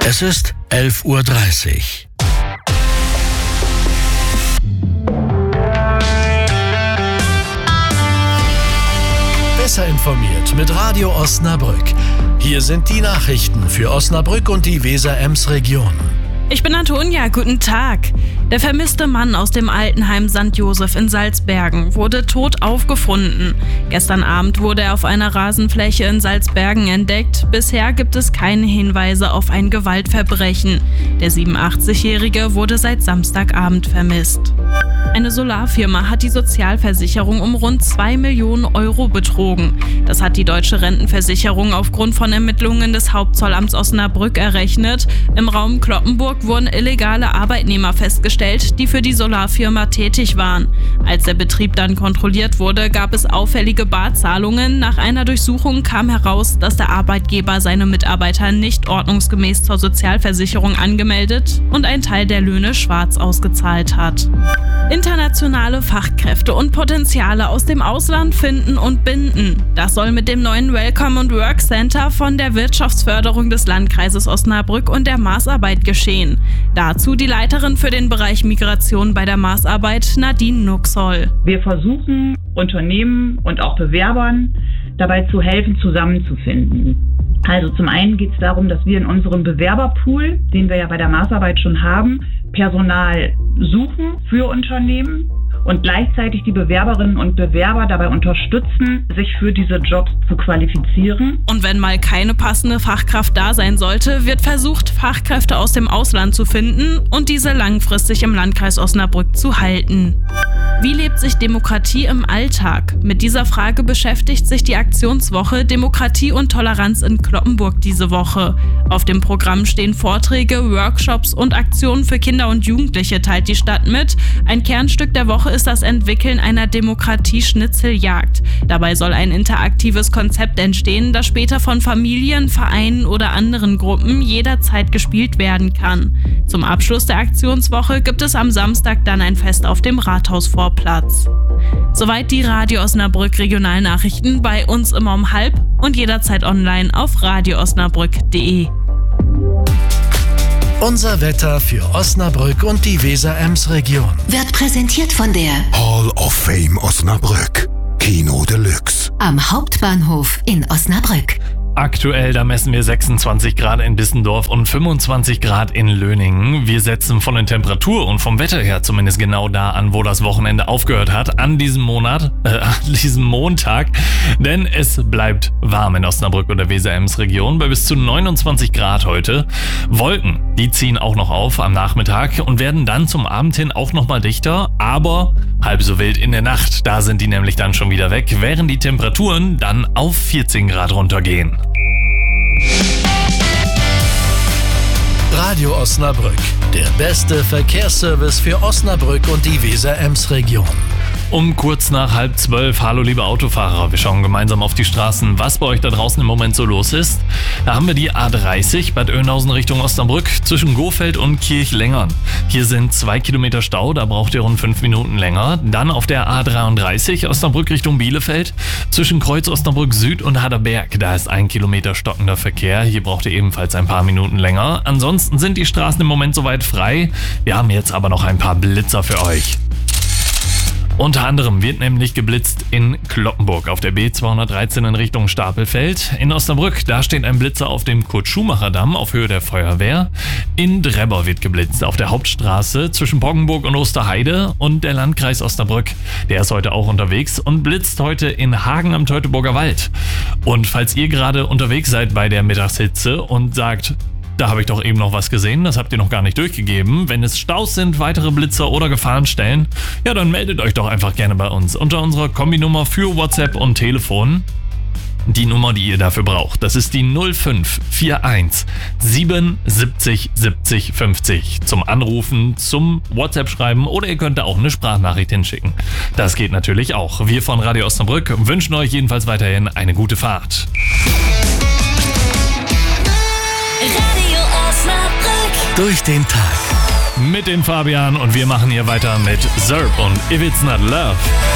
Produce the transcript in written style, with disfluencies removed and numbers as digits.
Es ist 11:30 Uhr. Besser informiert mit Radio Osnabrück. Hier sind die Nachrichten für Osnabrück und die Weser-Ems-Region. Ich bin Antonia, guten Tag. Der vermisste Mann aus dem Altenheim St. Joseph in Salzbergen wurde tot aufgefunden. Gestern Abend wurde er auf einer Rasenfläche in Salzbergen entdeckt. Bisher gibt es keine Hinweise auf ein Gewaltverbrechen. Der 87-Jährige wurde seit Samstagabend vermisst. Eine Solarfirma hat die Sozialversicherung um rund 2 Millionen Euro betrogen. Das hat die Deutsche Rentenversicherung aufgrund von Ermittlungen des Hauptzollamts Osnabrück errechnet. Im Raum Cloppenburg wurden illegale Arbeitnehmer festgestellt, die für die Solarfirma tätig waren. Als der Betrieb dann kontrolliert wurde, gab es auffällige Barzahlungen. Nach einer Durchsuchung kam heraus, dass der Arbeitgeber seine Mitarbeiter nicht ordnungsgemäß zur Sozialversicherung angemeldet und einen Teil der Löhne schwarz ausgezahlt hat. Internationale Fachkräfte und Potenziale aus dem Ausland finden und binden. Das soll mit dem neuen Welcome and Work Center von der Wirtschaftsförderung des Landkreises Osnabrück und der Maßarbeit geschehen. Dazu die Leiterin für den Bereich Migration bei der Maßarbeit, Nadine Nuxoll. Wir versuchen, Unternehmen und auch Bewerbern dabei zu helfen, zusammenzufinden. Also zum einen geht es darum, dass wir in unserem Bewerberpool, den wir ja bei der Maßarbeit schon haben, Personal suchen für Unternehmen und gleichzeitig die Bewerberinnen und Bewerber dabei unterstützen, sich für diese Jobs zu qualifizieren. Und wenn mal keine passende Fachkraft da sein sollte, wird versucht, Fachkräfte aus dem Ausland zu finden und diese langfristig im Landkreis Osnabrück zu halten. Wie lebt sich Demokratie im Alltag? Mit dieser Frage beschäftigt sich die Aktionswoche Demokratie und Toleranz in Cloppenburg diese Woche. Auf dem Programm stehen Vorträge, Workshops und Aktionen für Kinder und Jugendliche, teilt die Stadt mit. Ein Kernstück der Woche ist das Entwickeln einer Demokratie-Schnitzeljagd. Dabei soll ein interaktives Konzept entstehen, das später von Familien, Vereinen oder anderen Gruppen jederzeit gespielt werden kann. Zum Abschluss der Aktionswoche gibt es am Samstag dann ein Fest auf dem Rathausvorplatz. Soweit die Radio Osnabrück Regionalnachrichten, bei uns immer um 12:30 und jederzeit online auf radioosnabrück.de. Unser Wetter für Osnabrück und die Weser-Ems-Region Wird präsentiert von der Hall of Fame Osnabrück. Kino Deluxe. am Hauptbahnhof in Osnabrück. Aktuell, da messen wir 26 Grad in Bissendorf und 25 Grad in Löningen. Wir setzen von der Temperatur und vom Wetter her zumindest genau da an, wo das Wochenende aufgehört hat, an diesem Montag. Denn es bleibt warm in Osnabrück und der Weser-Ems-Region bei bis zu 29 Grad heute. Wolken, die ziehen auch noch auf am Nachmittag und werden dann zum Abend hin auch nochmal dichter, aber halb so wild in der Nacht. Da sind die nämlich dann schon wieder weg, während die Temperaturen dann auf 14 Grad runtergehen. Radio Osnabrück, der beste Verkehrsservice für Osnabrück und die Weser-Ems-Region. Um kurz nach 11:30, hallo liebe Autofahrer, wir schauen gemeinsam auf die Straßen, was bei euch da draußen im Moment so los ist. Da haben wir die A30 Bad Oeynhausen Richtung Osnabrück zwischen Gofeld und Kirchlengern. Hier sind 2 Kilometer Stau, da braucht ihr rund 5 Minuten länger. Dann auf der A33 Osnabrück Richtung Bielefeld zwischen Kreuz Osnabrück Süd und Haderberg. Da ist 1 Kilometer stockender Verkehr, hier braucht ihr ebenfalls ein paar Minuten länger. Ansonsten sind die Straßen im Moment soweit frei. Wir haben jetzt aber noch ein paar Blitzer für euch. Unter anderem wird nämlich geblitzt in Cloppenburg auf der B213 in Richtung Stapelfeld. In Osnabrück, da steht ein Blitzer auf dem Kurt-Schumacher-Damm auf Höhe der Feuerwehr. In Drebber wird geblitzt auf der Hauptstraße zwischen Poggenburg und Osterheide. Und der Landkreis Osnabrück, der ist heute auch unterwegs und blitzt heute in Hagen am Teutoburger Wald. Und falls ihr gerade unterwegs seid bei der Mittagshitze und sagt, da habe ich doch eben noch was gesehen, das habt ihr noch gar nicht durchgegeben. Wenn es Staus sind, weitere Blitzer oder Gefahrenstellen, ja, dann meldet euch doch einfach gerne bei uns unter unserer Kombinummer für WhatsApp und Telefon. Die Nummer, die ihr dafür braucht, das ist die 0541 77 70 50 zum Anrufen, zum WhatsApp schreiben oder ihr könnt da auch eine Sprachnachricht hinschicken. Das geht natürlich auch. Wir von Radio Osnabrück wünschen euch jedenfalls weiterhin eine gute Fahrt. Durch den Tag. Mit dem Fabian und wir machen hier weiter mit Zerb und If It's Not Love.